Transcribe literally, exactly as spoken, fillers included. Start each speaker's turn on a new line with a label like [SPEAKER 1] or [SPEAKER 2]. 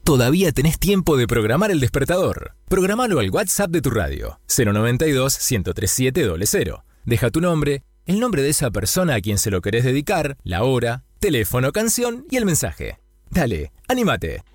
[SPEAKER 1] todavía tenés tiempo de programar el despertador. Programalo al WhatsApp de tu radio, cero noventa y dos, ciento treinta y siete, cero cero. Deja tu nombre, el nombre de esa persona a quien se lo querés dedicar, la hora, teléfono, canción y el mensaje. Dale, anímate.